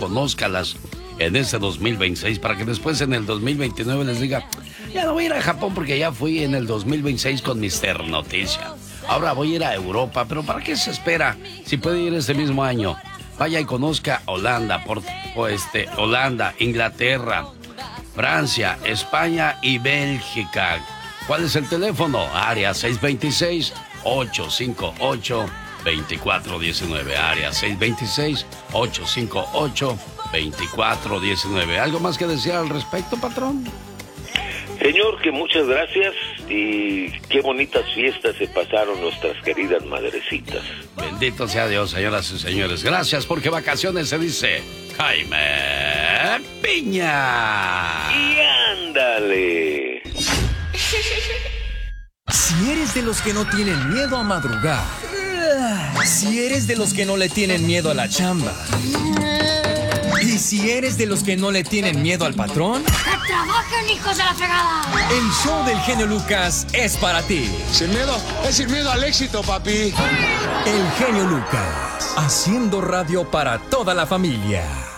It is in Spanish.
conózcalas en este 2026 para que después en el 2029 les diga, ya no voy a ir a Japón porque ya fui en el 2026 con Mister Noticia. Ahora voy a ir a Europa, pero ¿para qué se espera si puede ir este mismo año? Vaya y conozca Holanda, Holanda, Inglaterra, Francia, España y Bélgica. ¿Cuál es el teléfono? Área 626-858-2419. Área 626-858-2419. ¿Algo más que decir al respecto, patrón? Señor, que muchas gracias y qué bonitas fiestas se pasaron nuestras queridas madrecitas. Bendito sea Dios, señoras y señores. Gracias, porque vacaciones se dice Jaime Piña. Y ándale. Si eres de los que no tienen miedo a madrugar, si eres de los que no le tienen miedo a la chamba, y si eres de los que no le tienen miedo al patrón, ¡que trabajen, hijos de la fregada! El show del genio Lucas es para ti. Sin miedo, es sin miedo al éxito, papi. El genio Lucas, haciendo radio para toda la familia.